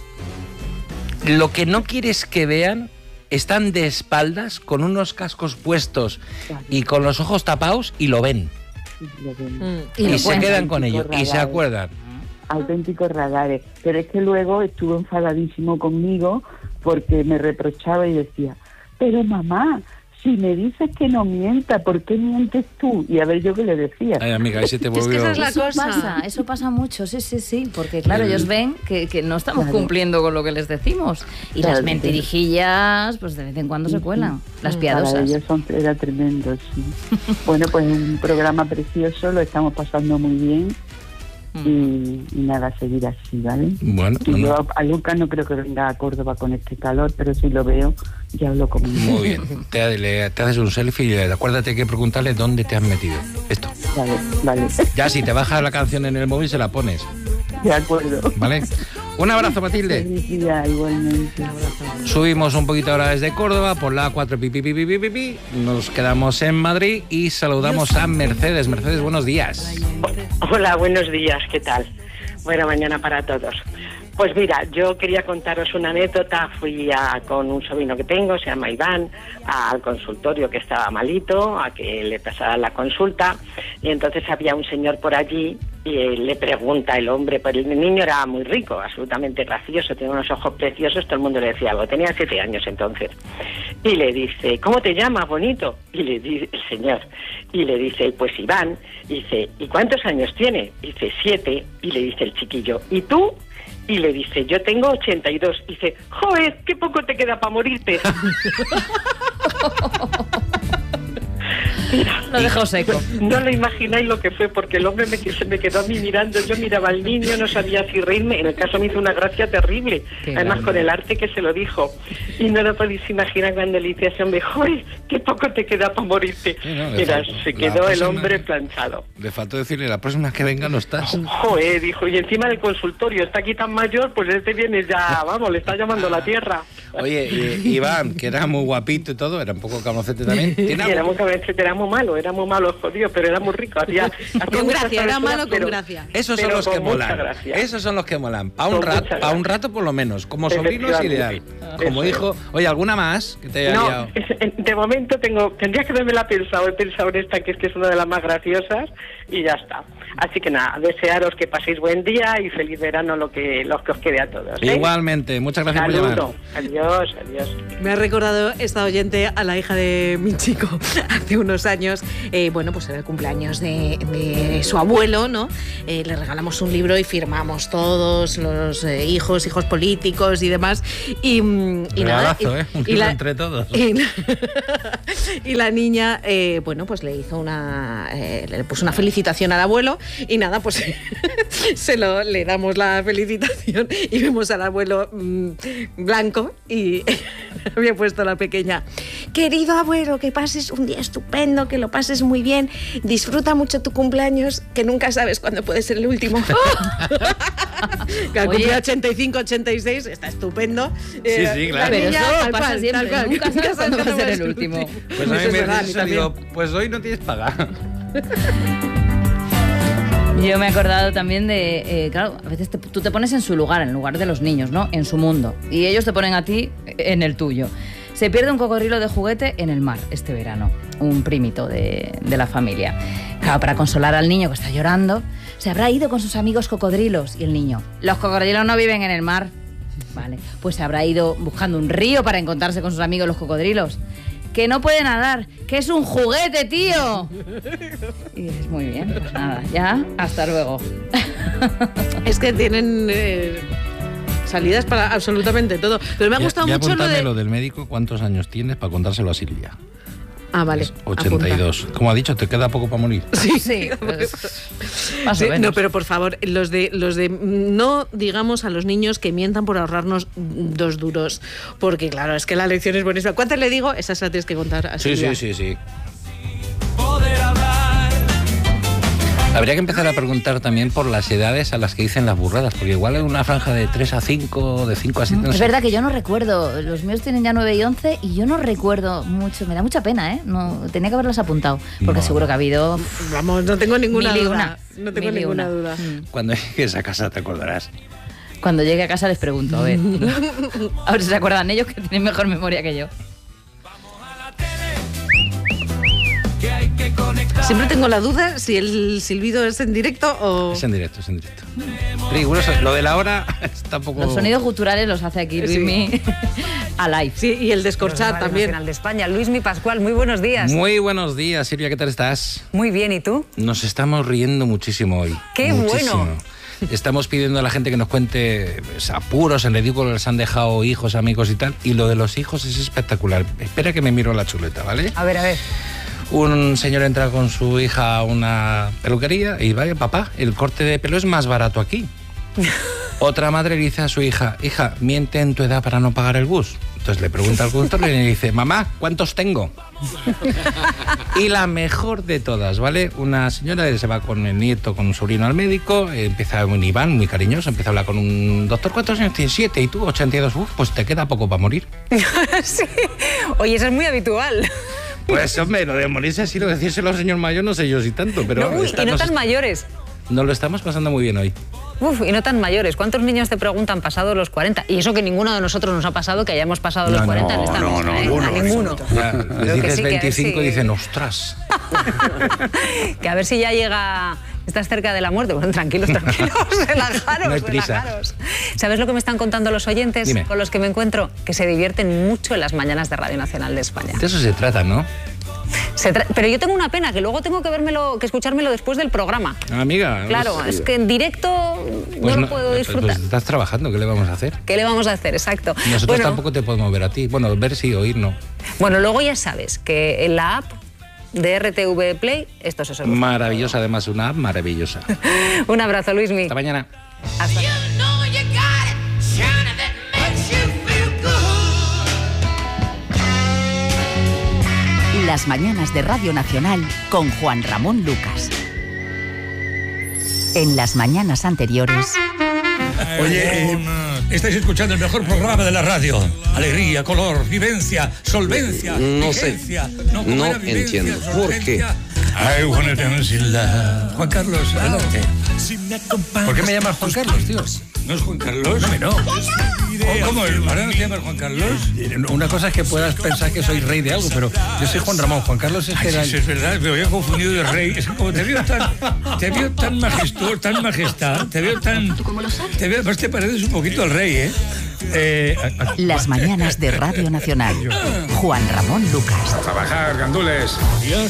[SPEAKER 1] Lo que no quieres que vean, están de espaldas, con unos cascos puestos y con los ojos tapados, y lo ven.
[SPEAKER 13] Mm.
[SPEAKER 1] Y, y se quedan con ellos,
[SPEAKER 13] radares.
[SPEAKER 1] Y se acuerdan.
[SPEAKER 13] Auténticos radares. Pero es que luego estuvo enfadadísimo conmigo porque me reprochaba y decía, pero mamá, si me dices que no mienta, ¿por qué mientes tú? Y a ver yo qué le decía.
[SPEAKER 1] Ay, amiga, ahí se te volvió...
[SPEAKER 2] Es que esa es la
[SPEAKER 3] Eso
[SPEAKER 2] cosa. Pasa, eso pasa mucho, sí, sí, sí. Porque claro, ellos ven que, que no estamos claro. cumpliendo con lo que les decimos. Y claro, las mentirijillas, pues de vez en cuando se cuelan. Las piadosas.
[SPEAKER 13] Para ellos son, era tremendo, sí. Bueno, pues un programa precioso, lo estamos pasando muy bien. Y, y nada, seguir así, ¿vale?
[SPEAKER 1] Bueno,
[SPEAKER 13] y
[SPEAKER 1] no,
[SPEAKER 13] yo
[SPEAKER 1] no.
[SPEAKER 13] a Lucas no creo que venga a Córdoba con este calor, pero si lo veo, ya hablo con él.
[SPEAKER 1] Muy bien, te, le, te haces un selfie y acuérdate que preguntarle dónde te has metido. Esto.
[SPEAKER 13] Vale, vale.
[SPEAKER 1] Ya si te bajas la canción en el móvil se la pones.
[SPEAKER 13] De acuerdo.
[SPEAKER 1] Vale. Un abrazo, Matilde.
[SPEAKER 13] Felicidad, igualmente.
[SPEAKER 1] Subimos un poquito ahora desde Córdoba por la A cuatro, pi, pi, pi, pi, pi, pi. Nos quedamos en Madrid y saludamos a Mercedes. Mercedes, buenos días.
[SPEAKER 14] Hola, buenos días, ¿qué tal? Buena mañana para todos. Pues mira, yo quería contaros una anécdota. Fui a, con un sobrino que tengo, se llama Iván, al consultorio que estaba malito, a que le pasara la consulta, y entonces había un señor por allí y le pregunta el hombre, pues el niño era muy rico, absolutamente gracioso, tenía unos ojos preciosos, todo el mundo le decía algo, tenía siete años entonces, y le dice, ¿cómo te llamas, bonito? Y le dice el señor, y le dice, pues Iván, y dice, ¿y cuántos años tiene? Y dice, siete, y le dice el chiquillo, ¿y tú? Y le dice, yo tengo ochenta y dos. Y dice, joder, qué poco te queda para morirte. Mira,
[SPEAKER 2] lo dejó seco.
[SPEAKER 14] No lo imagináis lo que fue, porque el hombre me, se me quedó a mí mirando. Yo miraba al niño, no sabía si reírme. En el caso me hizo una gracia terrible. Qué Además, grande. Con el arte que se lo dijo. Y no lo podéis imaginar cuando le dice a ese hombre, joder, qué poco te queda para morirte. Sí, no, Mira, faltó. Se quedó próxima, el hombre planchado.
[SPEAKER 1] Le faltó decirle, la próxima que venga no estás.
[SPEAKER 14] Joder, dijo, y encima del consultorio, está aquí tan mayor, pues este viene ya, vamos, le está llamando la tierra.
[SPEAKER 1] Oye, y, Iván, que era muy guapito y todo, era un poco cabroncete también.
[SPEAKER 14] Sí, era muy cabroncete, era muy malo, era muy malo, jodido, pero era muy rico. Hacía, hacía
[SPEAKER 3] con gracia, era malo con
[SPEAKER 14] pero,
[SPEAKER 3] gracia.
[SPEAKER 1] Esos son los que molan. Esos son los que molan. Para un rato, para un rato por lo menos. Como sobrino es ideal. Como hijo. Oye, ¿alguna más que te haya
[SPEAKER 14] no,
[SPEAKER 1] liado?
[SPEAKER 14] De momento tengo, tendría que haberme la pensado, he pensado en esta que es que es una de las más graciosas y ya está. Así que nada, desearos que paséis buen día y feliz verano lo que, lo que os quede a todos. ¿eh?
[SPEAKER 1] Igualmente, muchas gracias por llamar.
[SPEAKER 14] Saludo. Adiós, adiós.
[SPEAKER 3] Me ha recordado esta oyente a la hija de mi chico hace unos años. Eh, bueno, pues era el cumpleaños de, de su abuelo, ¿no? Eh, le regalamos un libro y firmamos todos los eh, hijos, hijos políticos y demás. Y, y nada.
[SPEAKER 1] Regalazo,
[SPEAKER 3] Y,
[SPEAKER 1] ¿eh? Un
[SPEAKER 3] y
[SPEAKER 1] libro
[SPEAKER 3] la,
[SPEAKER 1] entre todos.
[SPEAKER 3] Y la, y la niña, eh, bueno, pues le hizo una, eh, le puso una felicitación al abuelo y nada, pues se lo le damos la felicitación y vemos al abuelo mmm, blanco y había puesto la pequeña: querido abuelo, que pases un día estupendo, que lo pases muy bien, disfruta mucho tu cumpleaños, que nunca sabes cuándo puede ser el último. Que al cumplir ochenta y cinco, ochenta y seis está estupendo.
[SPEAKER 1] Sí, sí, claro.
[SPEAKER 2] Pero
[SPEAKER 3] niña,
[SPEAKER 2] eso
[SPEAKER 3] tal
[SPEAKER 2] pasa
[SPEAKER 3] cual,
[SPEAKER 2] siempre,
[SPEAKER 3] tal cual.
[SPEAKER 2] nunca sabes cuándo va a ser el
[SPEAKER 3] el
[SPEAKER 2] último.
[SPEAKER 1] Pues a mí
[SPEAKER 3] Eso es
[SPEAKER 1] me
[SPEAKER 3] verdad, a
[SPEAKER 1] dice
[SPEAKER 3] mí
[SPEAKER 1] eso, digo,
[SPEAKER 3] también.
[SPEAKER 1] pues hoy no tienes paga.
[SPEAKER 2] Yo me he acordado también de, eh, claro, a veces te, tú te pones en su lugar, en el lugar de los niños, ¿no? En su mundo. Y ellos te ponen a ti en el tuyo. Se pierde un cocodrilo de juguete en el mar este verano, un primito de, de la familia. Claro, para consolar al niño que está llorando, se habrá ido con sus amigos cocodrilos. Y el niño: los cocodrilos no viven en el mar. Vale, pues se habrá ido buscando un río para encontrarse con sus amigos los cocodrilos. Que no puede nadar, que es un juguete, tío. Y dices, muy bien, pues nada, ya, hasta luego.
[SPEAKER 3] Es que tienen eh, salidas para absolutamente todo. Pero me ha gustado
[SPEAKER 1] Voy a
[SPEAKER 3] mucho lo
[SPEAKER 1] apuntarme
[SPEAKER 3] de...
[SPEAKER 1] lo del médico, cuántos años tienes para contárselo a Silvia.
[SPEAKER 3] Ah, vale.
[SPEAKER 1] Es ochenta y dos. Como ha dicho, te queda poco para morir.
[SPEAKER 3] Sí,
[SPEAKER 2] sí. Pues, más
[SPEAKER 3] sí,
[SPEAKER 2] o menos.
[SPEAKER 3] no, pero por favor, los de los de no digamos a los niños que mientan por ahorrarnos dos duros, porque claro, es que la lección es buenísima. ¿Cuántas le digo? Esas la tienes que contar a
[SPEAKER 1] Sí,
[SPEAKER 3] Silvia.
[SPEAKER 1] sí, sí, sí. Habría que empezar a preguntar también por las edades a las que dicen las burradas, porque igual hay una franja de tres a cinco, de cinco a siete. No
[SPEAKER 2] Es
[SPEAKER 1] sé.
[SPEAKER 2] verdad que yo no recuerdo, los míos tienen ya nueve y once y yo no recuerdo mucho, me da mucha pena, ¿eh? No, tenía que haberlas apuntado, porque
[SPEAKER 1] No.
[SPEAKER 2] seguro que ha habido...
[SPEAKER 3] Vamos, no tengo ninguna
[SPEAKER 2] Mil y
[SPEAKER 3] duda.
[SPEAKER 2] una.
[SPEAKER 3] No tengo
[SPEAKER 2] Mil y
[SPEAKER 3] ninguna
[SPEAKER 2] una.
[SPEAKER 3] duda.
[SPEAKER 1] Cuando llegues a casa te acordarás.
[SPEAKER 2] Cuando llegue a casa les pregunto, a ver. A ver si se acuerdan ellos, que tienen mejor memoria que yo.
[SPEAKER 3] Siempre tengo la duda si el silbido es en directo o...
[SPEAKER 1] Es en directo, es en directo. Riguroso. Lo de la hora es tampoco...
[SPEAKER 2] Los sonidos guturales los hace aquí Luismi a live.
[SPEAKER 3] Sí, y el descorchar
[SPEAKER 15] Radio
[SPEAKER 3] también.
[SPEAKER 15] Nacional de España. Luismi Pascual, muy buenos días.
[SPEAKER 1] Muy buenos días, Silvia, ¿qué tal estás?
[SPEAKER 15] Muy bien, ¿y tú?
[SPEAKER 1] Nos estamos riendo muchísimo hoy.
[SPEAKER 15] ¡Qué
[SPEAKER 1] Muchísimo.
[SPEAKER 15] bueno!
[SPEAKER 1] Estamos pidiendo a la gente que nos cuente pues, apuros, en ridículo, les han dejado hijos, amigos y tal. Y lo de los hijos es espectacular. Espera que me miro la chuleta, ¿vale?
[SPEAKER 15] A ver, a ver.
[SPEAKER 1] Un señor entra con su hija a una peluquería y vaya, papá, el corte de pelo es más barato aquí. Otra madre le dice a su hija: hija, miente en tu edad para no pagar el bus. Entonces le pregunta al conductor y le dice: mamá, ¿cuántos tengo? Y la mejor de todas, ¿vale? Una señora se va con el nieto, con un sobrino al médico, empieza un Iván, muy cariñoso, empieza a hablar con un doctor: ¿cuántos años tienes? Siete, y tú, ochenta y dos. Uf, pues te queda poco para morir.
[SPEAKER 15] Sí. Oye, eso es muy habitual.
[SPEAKER 1] Pues hombre, lo de morirse así, lo de decírselo al señor mayor, no sé yo si tanto, pero...
[SPEAKER 15] No, uy,
[SPEAKER 1] esta-
[SPEAKER 15] y no
[SPEAKER 1] nos,
[SPEAKER 15] tan mayores.
[SPEAKER 1] nos lo estamos pasando muy bien hoy.
[SPEAKER 15] Uf, y no tan mayores. ¿Cuántos niños te preguntan pasado los cuarenta? Y eso que ninguno de nosotros nos ha pasado, que hayamos pasado los
[SPEAKER 1] No,
[SPEAKER 15] cuarenta en
[SPEAKER 1] no,
[SPEAKER 15] esta
[SPEAKER 1] no,
[SPEAKER 15] mesa,
[SPEAKER 1] no,
[SPEAKER 15] ¿eh?
[SPEAKER 1] ninguno,
[SPEAKER 15] A ninguno.
[SPEAKER 1] Ya, les
[SPEAKER 15] Creo que
[SPEAKER 1] dices
[SPEAKER 15] sí, que a ver
[SPEAKER 1] veinticinco y
[SPEAKER 15] si-
[SPEAKER 1] dicen: ostras.
[SPEAKER 15] Que a ver si ya llega... Estás cerca de la muerte. Bueno, tranquilos, tranquilos, relajaros,
[SPEAKER 1] No hay prisa.
[SPEAKER 15] relajaros. ¿Sabes lo que me están contando los oyentes
[SPEAKER 1] Dime.
[SPEAKER 15] con los que me encuentro? Que se divierten mucho en las mañanas de Radio Nacional de España.
[SPEAKER 1] De eso se trata, ¿no?
[SPEAKER 15] Se tra- Pero yo tengo una pena, que luego tengo que vérmelo, que escuchármelo después del programa.
[SPEAKER 1] Amiga.
[SPEAKER 15] Claro,
[SPEAKER 1] pues,
[SPEAKER 15] es que en directo
[SPEAKER 1] pues
[SPEAKER 15] no lo puedo
[SPEAKER 1] pues-
[SPEAKER 15] disfrutar.
[SPEAKER 1] Pues estás trabajando, ¿qué le vamos a hacer?
[SPEAKER 15] ¿Qué le vamos a hacer? Exacto.
[SPEAKER 1] Nosotros
[SPEAKER 15] Bueno,
[SPEAKER 1] tampoco te podemos ver a ti. Bueno, ver sí, oír no.
[SPEAKER 15] bueno, luego ya sabes que en la app de R T V Play esto se soluciona.
[SPEAKER 1] Maravillosa, además, una app maravillosa.
[SPEAKER 15] Un abrazo, Luismi.
[SPEAKER 1] Hasta mañana.
[SPEAKER 15] Hasta.
[SPEAKER 16] Las mañanas de Radio Nacional con Juan Ramón Lucas. En las mañanas anteriores...
[SPEAKER 17] Oye, eh, estáis escuchando el mejor programa de la radio. Alegría, color, vivencia, solvencia,
[SPEAKER 18] No sé,
[SPEAKER 17] vigencia.
[SPEAKER 18] no
[SPEAKER 17] buena vivencia,
[SPEAKER 18] entiendo. ¿Por qué?
[SPEAKER 17] solvencia. I wanna dance in love. Juan Carlos, adelante.
[SPEAKER 1] ¿Por qué me llamas Juan Carlos, tío?
[SPEAKER 17] ¿No es Juan Carlos?
[SPEAKER 18] No.
[SPEAKER 17] ¿O ¿Cómo? ¿Ahora no te llamas Juan Carlos?
[SPEAKER 18] Una cosa es que puedas pensar que soy rey de algo, pero yo soy Juan Ramón. Juan Carlos es
[SPEAKER 17] Ay,
[SPEAKER 18] que era...
[SPEAKER 17] sí, es verdad, me había confundido de rey. Es que como te veo tan, te veo tan majestuoso, tan majestad, te veo tan... Te veo, además te pareces un poquito al rey, ¿eh? eh
[SPEAKER 16] Las mañanas de Radio Nacional. Juan Ramón Lucas.
[SPEAKER 19] A trabajar, gandules.
[SPEAKER 17] Adiós.